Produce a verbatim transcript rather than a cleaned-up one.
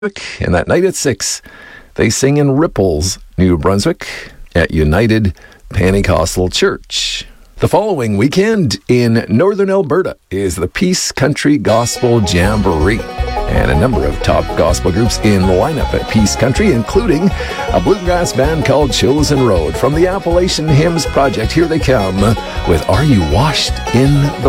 And that night at six, they sing in Ripples, New Brunswick, at United Pentecostal Church. The following weekend in Northern Alberta is the Peace Country Gospel Jamboree, and a number of top gospel groups in the lineup at Peace Country, including a bluegrass band called Chosen Road from the Appalachian Hymns Project. Here they come with Are You Washed in the